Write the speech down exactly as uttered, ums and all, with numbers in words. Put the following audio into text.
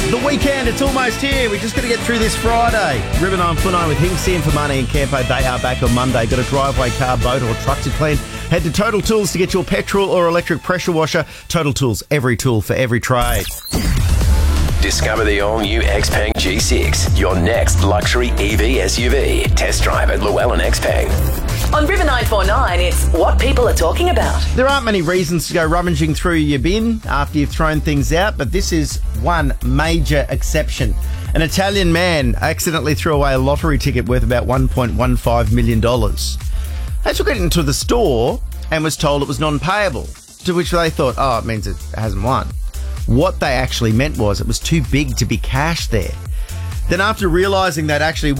The weekend, it's almost here. We're just going to get through this Friday. Ribbon on Funai with Hinksy and for Money and Campo. They are back on Monday. Got a driveway, car, boat or truck to clean? Head to Total Tools to get your petrol or electric pressure washer. Total Tools, every tool for every trade. Discover the all-new Xpeng G six, your next luxury E V S U V. Test drive at Llewellyn Xpeng. On River nine four nine, it's what people are talking about. There aren't many reasons to go rummaging through your bin after you've thrown things out, but this is one major exception. An Italian man accidentally threw away a lottery ticket worth about one point one five million dollars. They took it into the store and was told it was non-payable, to which they thought, oh, it means it hasn't won. What they actually meant was it was too big to be cashed there. Then after realising that actually